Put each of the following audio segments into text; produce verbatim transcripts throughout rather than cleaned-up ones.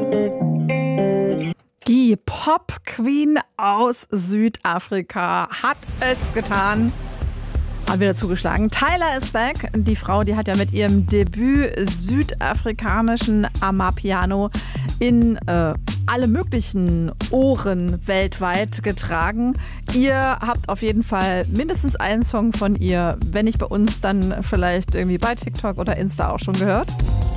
Die Pop-Queen aus Südafrika hat es getan. Hat wieder zugeschlagen. Tyla is back. Die Frau, die hat ja mit ihrem Debüt südafrikanischen Amapiano in äh, alle möglichen Ohren weltweit getragen. Ihr habt auf jeden Fall mindestens einen Song von ihr, wenn nicht bei uns, dann vielleicht irgendwie bei TikTok oder Insta auch schon gehört.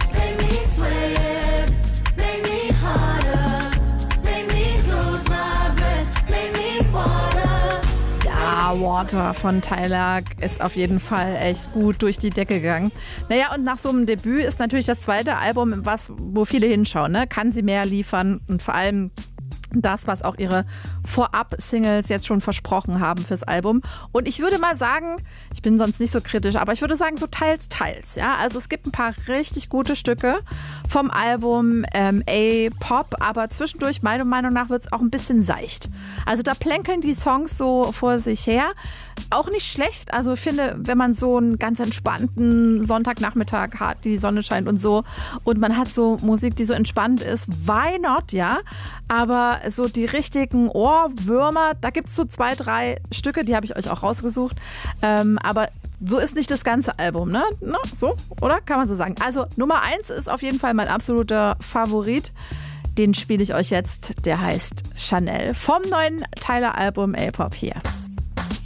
Water von Tyla ist auf jeden Fall echt gut durch die Decke gegangen. Naja, und nach so einem Debüt ist natürlich das zweite Album, was, wo viele hinschauen. Ne? Kann sie mehr liefern und vor allem das, was auch ihre Vorab-Singles jetzt schon versprochen haben fürs Album. Und ich würde mal sagen, ich bin sonst nicht so kritisch, aber ich würde sagen so teils, teils. Ja? Also es gibt ein paar richtig gute Stücke vom Album ähm, A-Pop, aber zwischendurch, meiner Meinung nach, wird es auch ein bisschen seicht. Also da plänkeln die Songs so vor sich her. Auch nicht schlecht. Also ich finde, wenn man so einen ganz entspannten Sonntagnachmittag hat, die Sonne scheint und so, und man hat so Musik, die so entspannt ist, why not, ja? Aber so die richtigen Ohrwürmer, da gibt es so zwei, drei Stücke, die habe ich euch auch rausgesucht. Ähm, aber so ist nicht das ganze Album, ne? Na, so, oder? Kann man so sagen. Also Nummer eins ist auf jeden Fall mein absoluter Favorit. Den spiele ich euch jetzt. Der heißt Chanel vom neuen Tyla-Album A-Pop hier.